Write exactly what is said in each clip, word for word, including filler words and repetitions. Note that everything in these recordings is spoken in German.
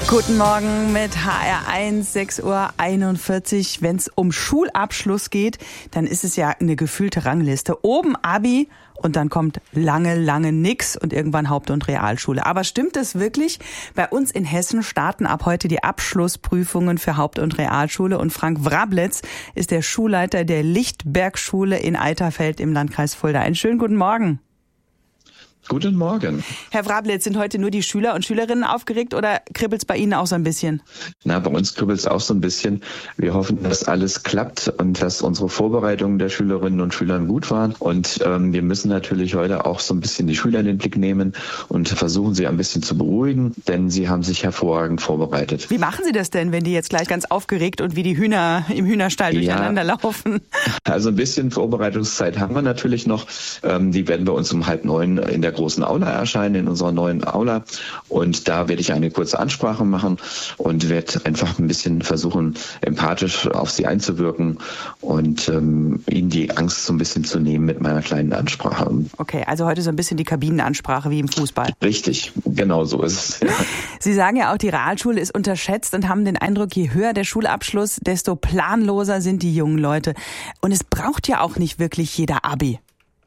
Guten Morgen mit H R eins, sechs Uhr einundvierzig. Wenn es um Schulabschluss geht, dann ist es ja eine gefühlte Rangliste. Oben Abi und dann kommt lange, lange nix und irgendwann Haupt- und Realschule. Aber stimmt es wirklich? Bei uns in Hessen starten ab heute die Abschlussprüfungen für Haupt- und Realschule und Frank Wrabletz ist der Schulleiter der Lichtbergschule in Eiterfeld im Landkreis Fulda. Einen schönen guten Morgen. Guten Morgen. Herr Wrabletz, sind heute nur die Schüler und Schülerinnen aufgeregt oder kribbelt's bei Ihnen auch so ein bisschen? Na, bei uns kribbelt's auch so ein bisschen. Wir hoffen, dass alles klappt und dass unsere Vorbereitungen der Schülerinnen und Schüler gut waren. Und ähm, wir müssen natürlich heute auch so ein bisschen die Schüler in den Blick nehmen und versuchen, sie ein bisschen zu beruhigen, denn sie haben sich hervorragend vorbereitet. Wie machen Sie das denn, wenn die jetzt gleich ganz aufgeregt und wie die Hühner im Hühnerstall durcheinander ja, laufen? Also ein bisschen Vorbereitungszeit haben wir natürlich noch. Ähm, die werden bei uns um halb neun in der großen Aula erscheinen, in unserer neuen Aula. Und da werde ich eine kurze Ansprache machen und werde einfach ein bisschen versuchen, empathisch auf sie einzuwirken und ähm, ihnen die Angst so ein bisschen zu nehmen mit meiner kleinen Ansprache. Okay, also heute so ein bisschen die Kabinenansprache wie im Fußball. Richtig, genau so ist es. Ja. Sie sagen ja auch, die Realschule ist unterschätzt und haben den Eindruck, je höher der Schulabschluss, desto planloser sind die jungen Leute. Und es braucht ja auch nicht wirklich jeder Abi.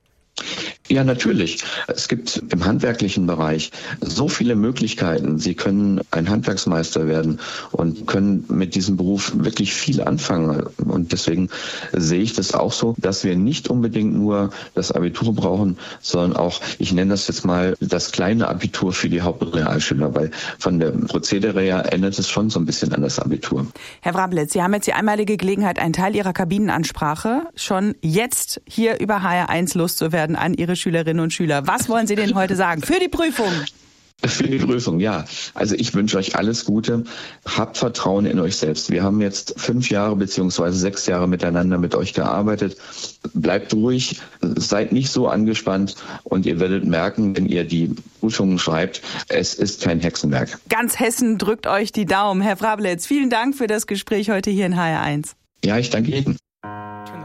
Ja, natürlich. Es gibt im handwerklichen Bereich so viele Möglichkeiten. Sie können ein Handwerksmeister werden und können mit diesem Beruf wirklich viel anfangen. Und deswegen sehe ich das auch so, dass wir nicht unbedingt nur das Abitur brauchen, sondern auch, ich nenne das jetzt mal, das kleine Abitur für die Haupt- und Realschüler, weil von der Prozedere her ändert es schon so ein bisschen an das Abitur. Herr Wrabletz, Sie haben jetzt die einmalige Gelegenheit, einen Teil Ihrer Kabinenansprache schon jetzt hier über H R eins loszuwerden an Ihre Schülerinnen und Schüler. Was wollen Sie denn heute sagen für die Prüfung? Für die Prüfung, ja. Also ich wünsche euch alles Gute. Habt Vertrauen in euch selbst. Wir haben jetzt fünf Jahre beziehungsweise sechs Jahre miteinander mit euch gearbeitet. Bleibt ruhig, seid nicht so angespannt und ihr werdet merken, wenn ihr die Prüfungen schreibt, es ist kein Hexenwerk. Ganz Hessen drückt euch die Daumen. Herr Wrabletz, vielen Dank für das Gespräch heute hier in H R eins. Ja, ich danke Ihnen.